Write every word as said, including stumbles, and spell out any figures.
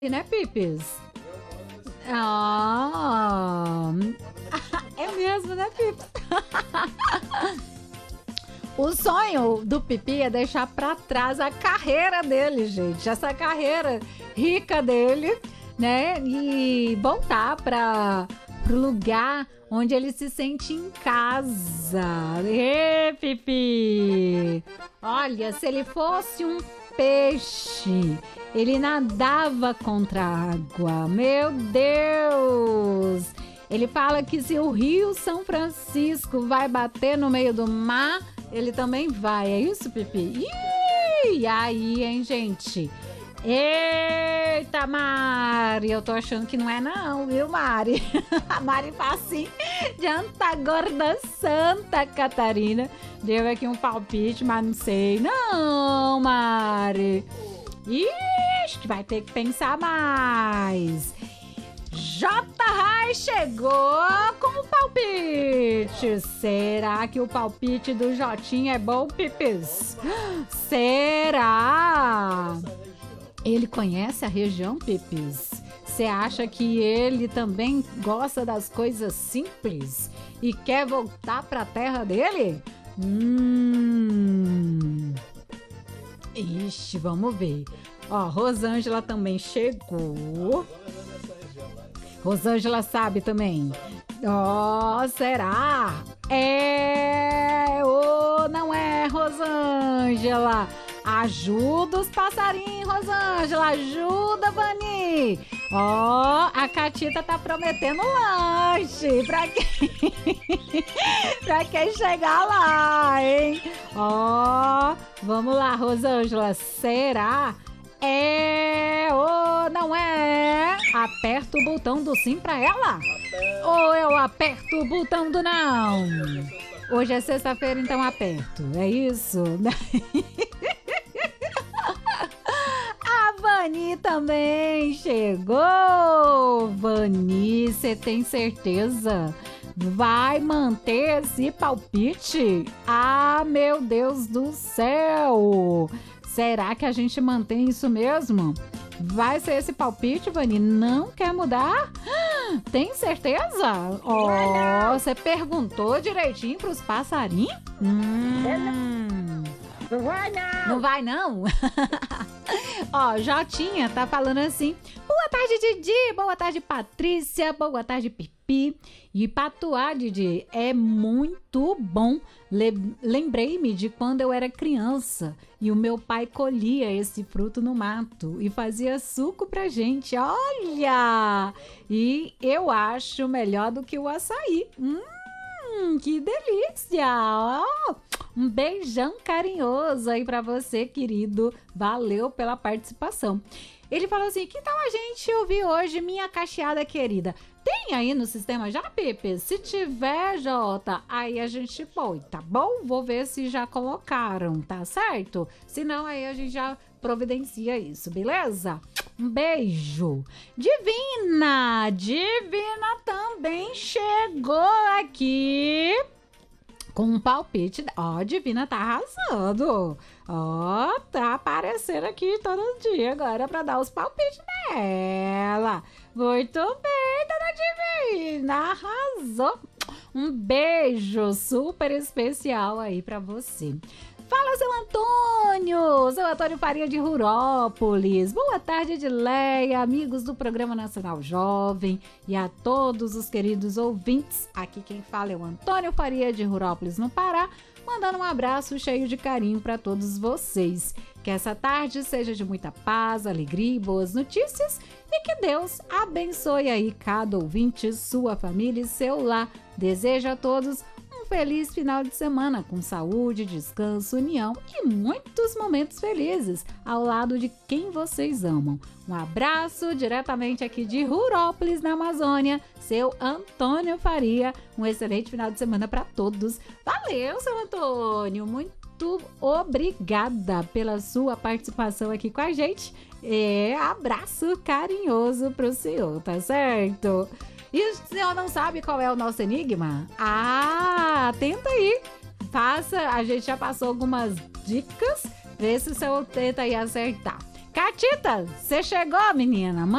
né, Pipis? Ah, é mesmo, né, Pipis? O sonho do Pipi é deixar pra trás a carreira dele, gente. Essa carreira rica dele, né? E voltar para pro lugar onde ele se sente em casa. Ê, Pipi! Olha, se ele fosse um peixe, ele nadava contra a água. Meu Deus! Ele fala que se o Rio São Francisco vai bater no meio do mar, ele também vai. É isso, Pipi? Ih, e aí, hein, gente? Eita, Mari! Eu tô achando que não é não, viu, Mari? A Mari faz assim, de Antagorda Santa Catarina. Deu aqui um palpite, mas não sei. Não, Mari! Ixi, que vai ter que pensar mais. J. Rai chegou com o palpite. Será que o palpite do Jotinha é bom, Pipis? Será? Ele conhece a região, Pipis? Você acha que ele também gosta das coisas simples e quer voltar para a terra dele? Hum... Ixi, vamos ver. Ó, Rosângela também chegou. Rosângela sabe também. Ó, oh, será? É ou não é, Rosângela? Ajuda os passarinhos, Rosângela. Ajuda, Vani. Ó, oh, a Catita tá prometendo lanche pra quem, pra quem chegar lá, hein? Ó, oh, vamos lá, Rosângela. Será? É ou não é? Aperta o botão do sim pra ela? Aperto. Ou eu aperto o botão do não? Hoje é sexta-feira, então aperto. É isso? A Vani também chegou. Vani, você tem certeza? Vai manter esse palpite? Ah, meu Deus do céu! Será que a gente mantém isso mesmo? Vai ser esse palpite, Vani? Não quer mudar? Tem certeza? Ó, oh, você perguntou direitinho pros passarinhos? Hum. Não vai não! Não vai não? Ó, Jotinha tá falando assim: boa tarde, Didi, boa tarde, Patrícia, boa tarde, Pipi. E patuá, Didi, é muito bom. Le- Lembrei-me de quando eu era criança e o meu pai colhia esse fruto no mato e fazia suco pra gente. Olha! E eu acho melhor do que o açaí. Hum, que delícia! Ó, um beijão carinhoso aí pra você, querido. Valeu pela participação. Ele falou assim: que tal a gente ouvir hoje Minha Cacheada Querida? Tem aí no sistema já, Pepe? Se tiver, Jota, aí a gente põe, tá bom? Vou ver se já colocaram, tá certo? Se não, aí a gente já providencia isso, beleza? Um beijo. Divina! Divina também chegou aqui com um palpite. Ó, oh, Divina tá arrasando. Ó, oh, tá aparecendo aqui todo dia agora pra dar os palpites dela. Muito bem, dona Divina, arrasou. Um beijo super especial aí pra você. Fala, seu Antônio, seu Antônio Faria de Rurópolis. Boa tarde, Edileia, amigos do Programa Nacional Jovem e a todos os queridos ouvintes. Aqui quem fala é o Antônio Faria de Rurópolis, no Pará, mandando um abraço cheio de carinho para todos vocês. Que essa tarde seja de muita paz, alegria e boas notícias e que Deus abençoe aí cada ouvinte, sua família e seu lar. Desejo a todos um feliz final de semana com saúde, descanso, união e muitos momentos felizes ao lado de quem vocês amam. Um abraço diretamente aqui de Rurópolis, na Amazônia, seu Antônio Faria. Um excelente final de semana para todos. Valeu, seu Antônio! Muito obrigada pela sua participação aqui com a gente. É, abraço carinhoso pro senhor, tá certo? E o senhor não sabe qual é o nosso enigma? Ah, tenta aí. Faça, a gente já passou algumas dicas. Vê se o senhor tenta aí acertar. Catita, você chegou, menina?